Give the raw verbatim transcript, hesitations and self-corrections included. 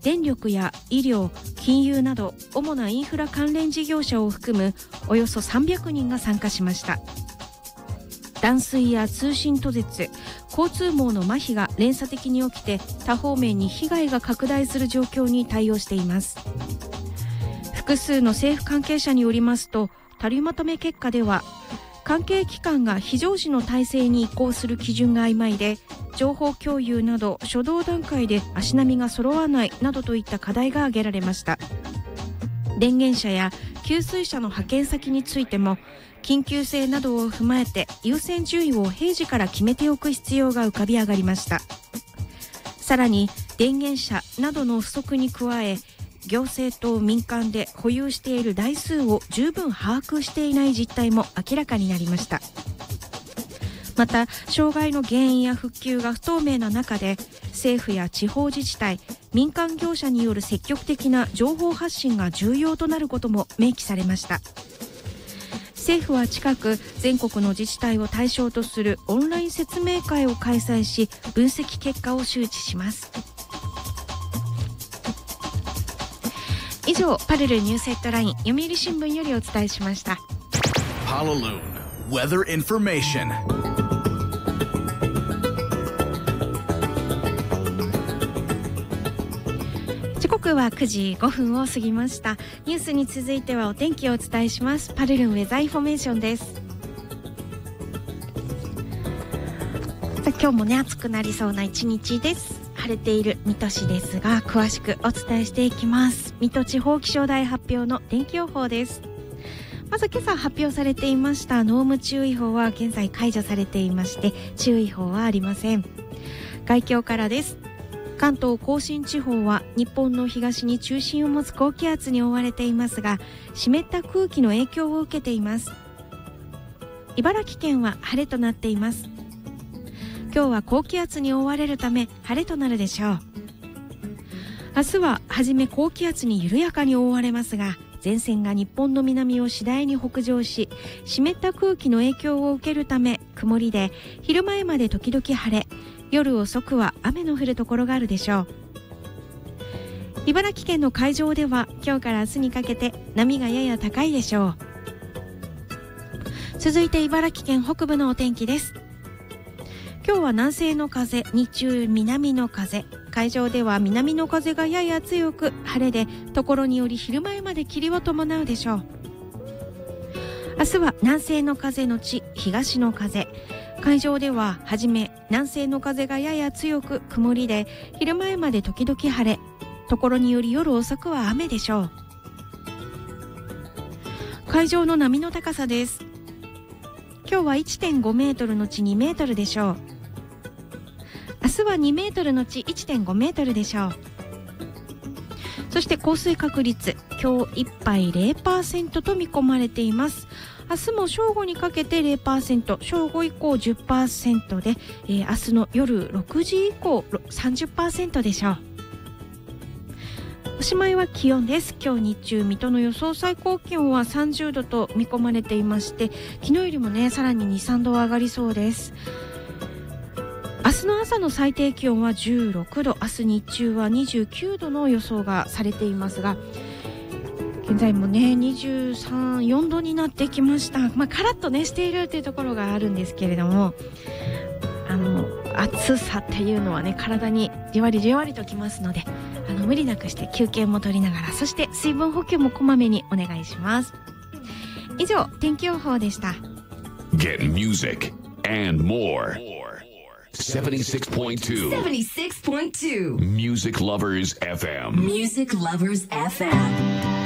電力や医療、金融など主なインフラ関連事業者を含むおよそさんびゃくにんが参加しました。断水や通信途絶、交通網の麻痺が連鎖的に起きて多方面に被害が拡大する状況に対応しています。複数の政府関係者によりますと、取りまとめ結果では関係機関が非常時の体制に移行する基準が曖昧で、情報共有など初動段階で足並みが揃わないなどといった課題が挙げられました。電源車や給水車の派遣先についても緊急性などを踏まえて優先順位を平時から決めておく必要が浮かび上がりました。さらに電源車などの不足に加え、行政と民間で保有している台数を十分把握していない実態も明らかになりました。また障害の原因や復旧が不透明な中で、政府や地方自治体、民間業者による積極的な情報発信が重要となることも明記されました。政府は近く全国の自治体を対象とするオンライン説明会を開催し、分析結果を周知します。以上、パルルニュースヘッドライン読売新聞よりお伝えしました。 パルルーン Weather Information。 時刻はくじごふんを過ぎました。ニュースに続いてはお天気をお伝えします。パルルンウェザーインフォメーションです。さあ、今日もね暑くなりそうな一日です。晴れている水戸市ですが、詳しくお伝えしていきます。水戸地方気象台発表の天気予報です。まず今朝発表されていました濃霧注意報は現在解除されていまして、注意報はありません。概況からです。関東甲信地方は日本の東に中心を持つ高気圧に覆われていますが、湿った空気の影響を受けています。茨城県は晴れとなっています。今日は高気圧に覆われるため晴れとなるでしょう。明日は初め高気圧に緩やかに覆われますが、前線が日本の南を次第に北上し、湿った空気の影響を受けるため曇りで、昼前まで時々晴れ、夜遅くは雨の降るところがあるでしょう。茨城県の海上では今日から明日にかけて波がやや高いでしょう。続いて茨城県北部のお天気です。今日は南西の風、日中南の風、海上では南の風がやや強く、晴れで所により昼前まで霧を伴うでしょう。明日は南西の風のち東の風、海上でははじめ南西の風がやや強く曇りで、昼前まで時々晴れ、所により夜遅くは雨でしょう。海上の波の高さです。今日は いってんご メートルのちにメートルでしょう。明日はにメートルのち いってんご メートルでしょう。そして降水確率、今日いっぱい ゼロパーセント と見込まれています。明日も正午にかけて ゼロパーセント、正午以降 じゅっパーセント で、えー、明日の夜ろくじ以降 さんじゅっパーセント でしょう。おしまいは気温です。今日日中水戸の予想最高気温はさんじゅうどと見込まれていまして、昨日よりもねさらに にさんど上がりそうです。明日の朝の最低気温はじゅうろくど、明日日中はにじゅうきゅうどの予想がされていますが、現在もねにじゅうさん、よんどになってきました。まあカラッとねしているというところがあるんですけれども、あの暑さっていうのはね体にじわりじわりときますので、あの無理なくして休憩も取りながら、そして水分補給もこまめにお願いします。以上、天気予報でした。 Get music and more seventy-six point two seventy-six point two Music Lovers エフエム Music Lovers エフエム